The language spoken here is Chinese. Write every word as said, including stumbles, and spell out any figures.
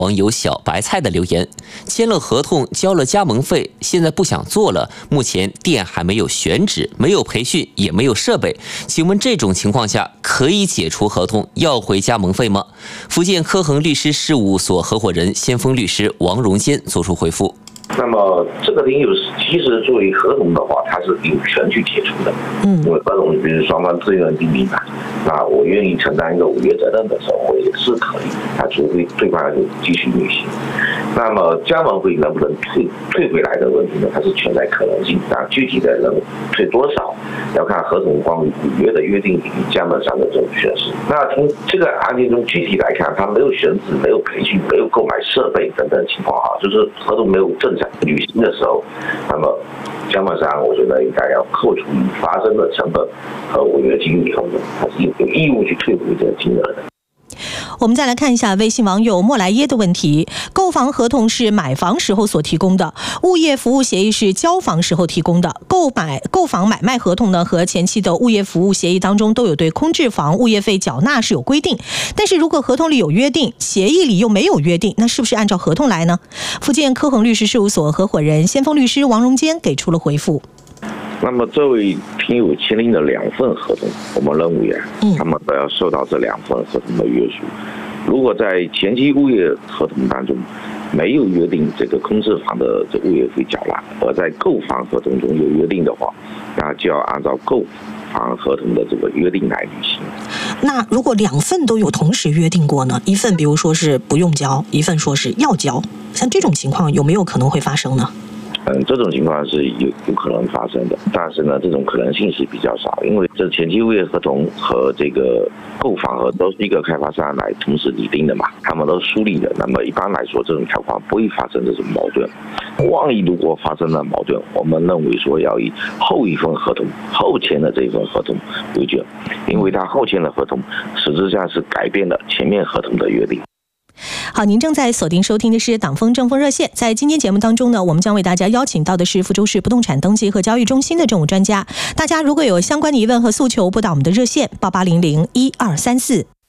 网友小白菜的留言：签了合同，交了加盟费，现在不想做了。目前店还没有选址，没有培训，也没有设备。请问这种情况下，可以解除合同，要回加盟费吗？福建科恒律师事务所合伙人、先锋律师王荣坚作出回复。 那么这个领有其实作为合同的话，它是有权去解除的。嗯，因为合同比如双方自愿订立嘛，那我愿意承担一个违约责任的时候，也是可以，啊，除非对方就继续履行。那么加盟费能不能退退回来的问题呢？它是存在可能性，啊，具体的能退多少，要看合同方与违约的约定与加盟商的这种宣示。那从这个案件中具体来看，他没有选址、没有培训、没有购买设备等等情况哈，就是合同没有正常履行的时候，那么加盟商我觉得应该要扣除已发生的成本和违约金以后呢，他是有义务去退回这个金额的。 我们再来看一下微信网友莫来耶的问题：购房合同是买房时候所提供的，物业服务协议是交房时候提供的。购买购房买卖合同呢和前期的物业服务协议当中都有对空置房物业费缴纳是有规定，但是如果合同里有约定，协议里又没有约定，那是不是按照合同来呢？福建科恒律师事务所合伙人、先锋律师王荣坚给出了回复。 那么作为听友签订的两份合同，我们认为啊，他们都要受到这两份合同的约束。如果在前期物业合同当中没有约定这个空置房的这物业费缴纳，而在购房合同中有约定的话，那就要按照购房合同的这个约定来履行。 那如果两份都有同时约定过呢？一份比如说是不用交，一份说是要交，像这种情况有没有可能会发生呢？ 嗯，这种情况是有有可能发生的，但是呢，这种可能性是比较少，因为这前期物业合同和这个购房合都是一个开发商来同时拟定的嘛，他们都梳理的。那么一般来说，这种条款不会发生这种矛盾。万一如果发生了矛盾，我们认为说要以后一份合同后签的这一份合同为准，因为他后签的合同实质上是改变了前面合同的约定。 好，您正在锁定收听的是党风政风热线。在今天节目当中呢，我们将为大家邀请到的是福州市不动产登记和交易中心的政务专家。大家如果有相关的疑问和诉求，拨打我们的热线八八零零一二三四。